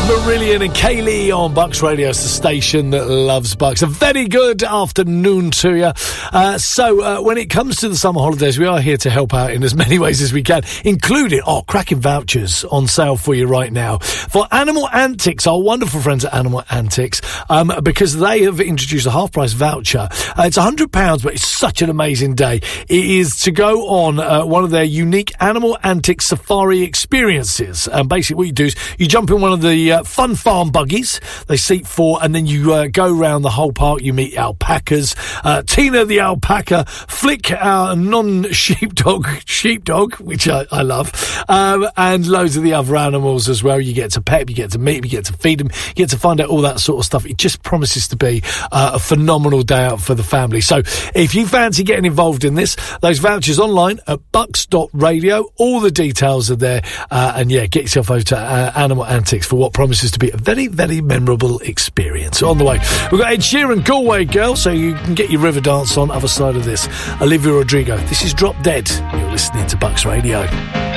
Marillion and Kaylee on Bucks Radio. It's the station that loves Bucks. A very good afternoon to you. So when it comes to the summer holidays, we are here to help out in as many ways as we can, including, cracking vouchers on sale for you right now for Animal Antics, our wonderful friends at Animal Antics, because they have introduced a half-price voucher. It's £100, but it's such an amazing day. It is to go on one of their unique Animal Antics safari experiences. And basically what you do is you jump in one of the fun farm buggies, they seat 4, and then you go around the whole park. You meet alpacas, Tina the alpaca, Flick our non-sheepdog, which I love, and loads of the other animals as well. You get to pet, you get to meet them, you get to feed them, you get to find out all that sort of stuff. It just promises to be a phenomenal day out for the family. So if you fancy getting involved in this, those vouchers online at bucks.radio, all the details are there, and yeah, get yourself over to Animal Antics for what promises to be a very, very memorable experience. On the way, we've got Ed Sheeran, Galway Girl, so you can get your river dance on. Other side of this, Olivia Rodrigo. This is Drop Dead. You're listening to Bucks Radio.